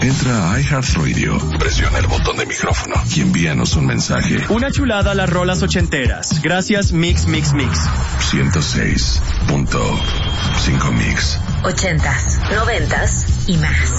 Entra a iHeartRadio, presiona el botón de micrófono y envíanos un mensaje. Una chulada a las rolas ochenteras. Gracias, Mix. 106.5 Mix. 80s, 90s y más.